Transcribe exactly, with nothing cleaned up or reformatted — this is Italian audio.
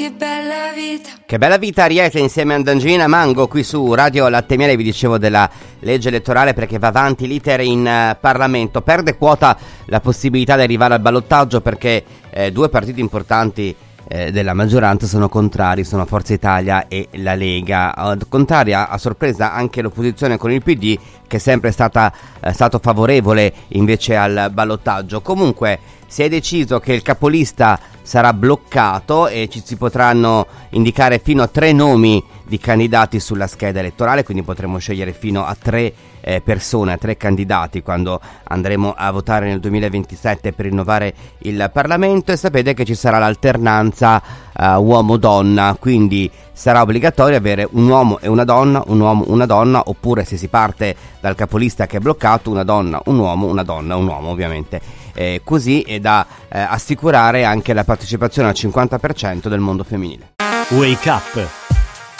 che bella vita. Che bella vita, Ariete insieme a D'Angelina Mango qui su Radio Latte e Miele. Vi dicevo della legge elettorale perché va avanti l'iter in uh, Parlamento. Perde quota la possibilità di arrivare al ballottaggio perché eh, due partiti importanti eh, della maggioranza sono contrari, sono Forza Italia e la Lega. Uh, contraria a sorpresa anche l'opposizione con il P D, che è sempre stata eh, stato favorevole invece al ballottaggio. Comunque si è deciso che il capolista sarà bloccato e ci si potranno indicare fino a tre nomi di candidati sulla scheda elettorale, quindi potremo scegliere fino a tre eh, persone, a tre candidati quando andremo a votare nel duemilaventisette per rinnovare il Parlamento. E sapete che ci sarà l'alternanza uh, uomo-donna, quindi sarà obbligatorio avere un uomo e una donna, un uomo, una donna, oppure se si parte dal capolista che è bloccato, una donna, un uomo, una donna, un uomo ovviamente. Eh, così è da eh, assicurare anche la partecipazione al cinquanta per cento del mondo femminile. Wake Up